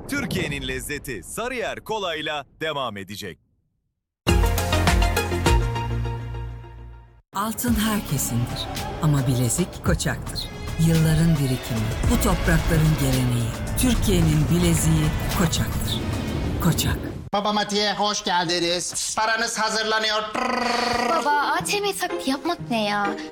Türkiye'nin lezzeti Sarıyer Kolay'la devam edecek. Altın herkesindir ama bilezik Koçak'tır. Yılların birikimi, bu toprakların geleneği. Türkiye'nin bileziği Koçak'tır. Koçak. Baba Mati'ye hoş geldiniz. Paranız hazırlanıyor. Baba ATM taklidi yapmak ne ya?